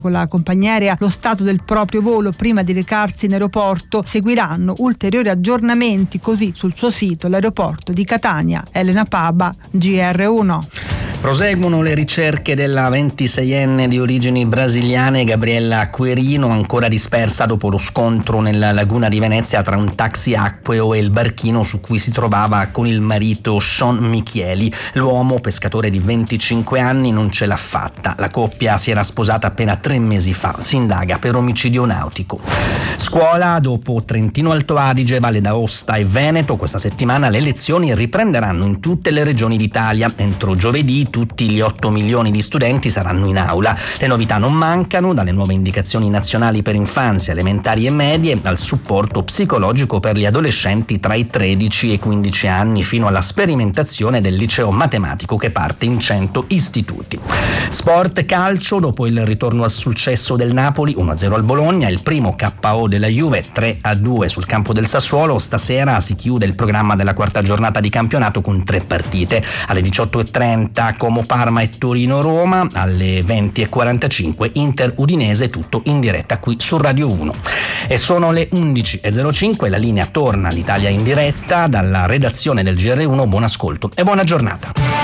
con la compagnia aerea lo stato del proprio volo prima di recarsi in aeroporto. Seguiranno ulteriori aggiornamenti, così sul suo sito l'aeroporto di Catania. Elena Paba, GR1. Proseguono le ricerche della 26enne di origini brasiliane Gabriella Querino, ancora dispersa dopo lo scontro nella laguna di Venezia tra un taxi acqueo e il barchino su cui si trovava con il marito Sean Michieli. L'uomo, pescatore di 25 anni, non ce l'ha fatta. La coppia si era sposata appena 3 mesi fa. Si indaga per omicidio nautico. Scuola, dopo Trentino Alto Adige, Valle d'Aosta e Veneto, questa settimana le lezioni riprenderanno in tutte le regioni d'Italia. Entro giovedì tutti gli 8 milioni di studenti saranno in aula. Le novità non mancano, dalle nuove indicazioni nazionali per infanzia, elementari e medie, al supporto psicologico per gli adolescenti tra i 13 e i 15 anni, fino alla sperimentazione del liceo matematico che parte in 100 istituti. Sport calcio, dopo il ritorno al successo del Napoli 1-0 al Bologna, il primo KO della Juve 3-2 sul campo del Sassuolo, stasera si chiude il programma della quarta giornata di campionato con 3 partite. Alle 18:30 Como Parma e Torino Roma, alle 20:45 Inter Udinese, tutto in diretta qui su Radio 1. E sono le 11:05, la linea torna all'Italia in diretta dalla redazione del GR1. Buon ascolto e buona giornata.